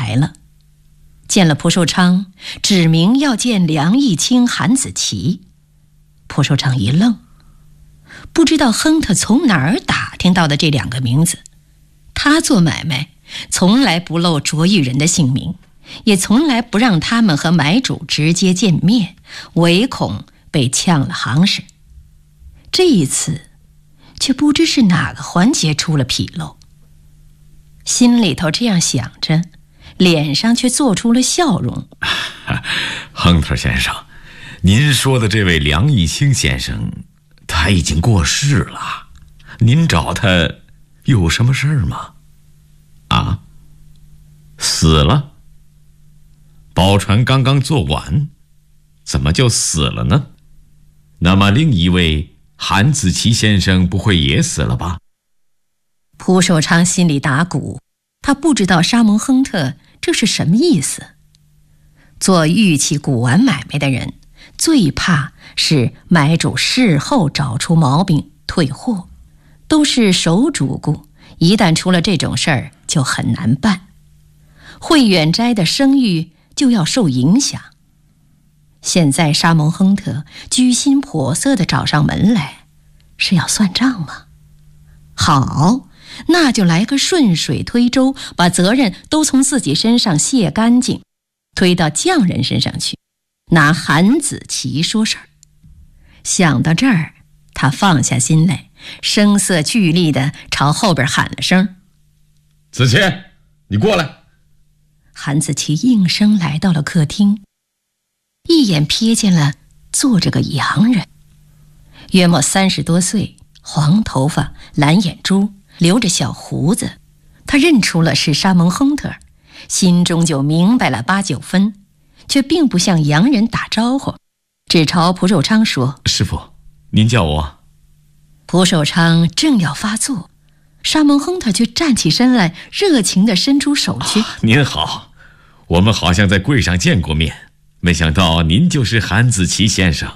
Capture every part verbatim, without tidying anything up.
来了。见了蒲寿昌，指明要见梁义清、韩子琪。蒲寿昌一愣，不知道亨特从哪儿打听到的这两个名字。他做买卖从来不露着一人的姓名，也从来不让他们和买主直接见面，唯恐被呛了行市。这一次却不知是哪个环节出了纰漏，心里头这样想着，脸上却做出了笑容。 亨特先生，您说的这位梁义清先生他已经过世了，您找他有什么事儿吗？啊，死了？宝船刚刚做完，怎么就死了呢？那么另一位韩子琪先生不会也死了吧？ 蒲寿昌心里打鼓，他不知道沙蒙亨特这是什么意思。做玉器古玩买卖的人最怕是买主事后找出毛病退货，都是守主顾，一旦出了这种事儿就很难办，慧远斋的声誉就要受影响。现在沙蒙亨特居心叵测地找上门来，是要算账吗？好，那就来个顺水推舟，把责任都从自己身上卸干净，推到匠人身上去，拿韩子琪说事儿。想到这儿，他放下心来，声色俱厉地朝后边喊了声：“ 子琪，你过来。” 韩子琪应声来到了客厅，一眼瞥见了坐着个洋人，约莫三十多岁，黄头发，蓝眼珠，留着小胡子。他认出了是沙蒙亨特，心中就明白了八九分，却并不向洋人打招呼，只朝蒲寿昌说：“ 师傅，您叫我。” 蒲寿昌正要发作，沙蒙亨特却站起身来，热情地伸出手去：“ 啊，您好，我们好像在柜上见过面，没想到您就是韩子琪先生。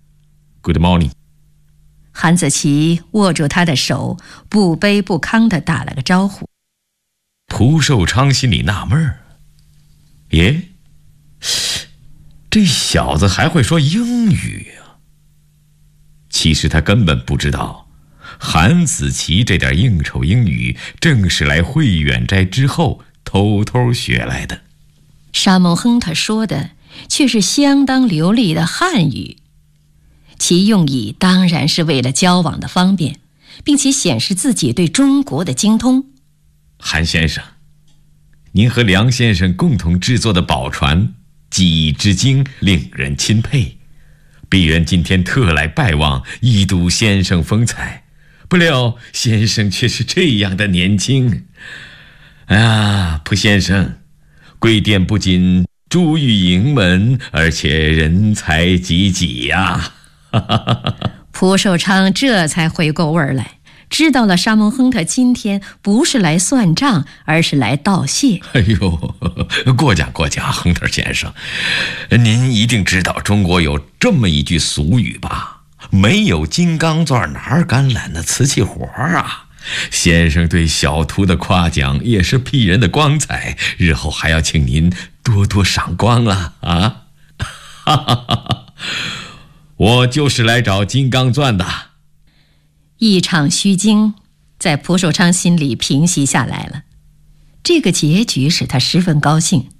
Good morning。 韩子琪握住他的手，不卑不亢地打了个招呼。 蒲寿昌心里纳闷儿，耶，这小子还会说英语啊！其实他根本不知道，韩子琪这点应酬英语正是来慧远斋之后偷偷学来的。 沙蒙亨特说的却是相当流利的汉语，其用意当然是为了交往的方便，并且显示自己对中国的精通。 韩先生，您和梁先生共同制作的宝船技艺之精令人钦佩，鄙人今天特来拜望，一睹先生风采，不料先生却是这样的年轻。哎呀，蒲先生，贵店不仅珠玉盈门，而且人才济济呀！ 蒲寿昌这才回过味儿来，知道了沙蒙亨特今天不是来算账，而是来道谢。 哎呦，过奖过奖，亨特先生，您一定知道中国有这么一句俗语吧？没有金刚钻哪敢揽那瓷器活啊！先生对小徒的夸奖也是鄙人的光彩，日后还要请您多多赏光了啊！哈哈哈，我就是来找金刚钻的。 一场虚惊在蒲寿昌心里平息下来了，这个结局使他十分高兴，